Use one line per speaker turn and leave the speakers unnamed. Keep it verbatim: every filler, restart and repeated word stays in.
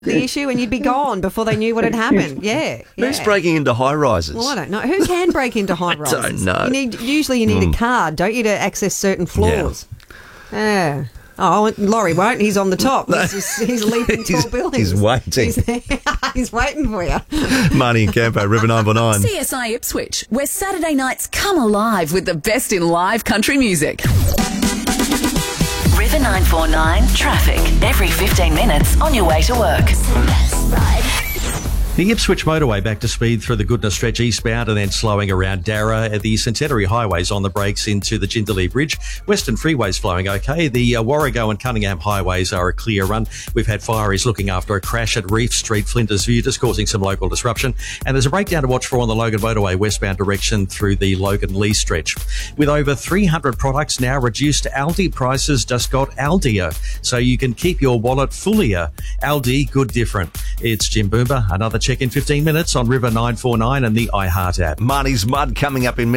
the issue and you'd be gone before they knew what had happened. Yeah, yeah.
Who's breaking into high rises?
Well, I don't know. Who can break into high rises?
I don't know.
You need, usually you need
Mm.
a card, don't you, to access certain floors? Yeah. Oh, Laurie won't. He's on the top. He's, just, he's leaping tall
He's-
buildings.
he's waiting.
He's, he's waiting for you.
Marnie and Campo, River nine four nine.
C S I Ipswich, where Saturday nights come alive with the best in live country music.
River nine four nine traffic. Every fifteen minutes on your way to work.
The Ipswich motorway back to speed through the Goodness Stretch eastbound and then slowing around Darra. The Centenary Highway's on the brakes into the Jindalee Bridge. Western Freeway's flowing okay. The uh, Warrego and Cunningham highways are a clear run. We've had fireys looking after a crash at Reef Street, Flinders View, just causing some local disruption. And there's a breakdown to watch for on the Logan motorway westbound direction through the Logan Lee stretch. With over three hundred products now reduced, Aldi prices just got Aldier, so you can keep your wallet fullier. Aldi, good different. It's Jim Boomba. Another check in fifteen minutes on River nine four nine and the iHeart app.
Marnie's Mud coming up in minutes.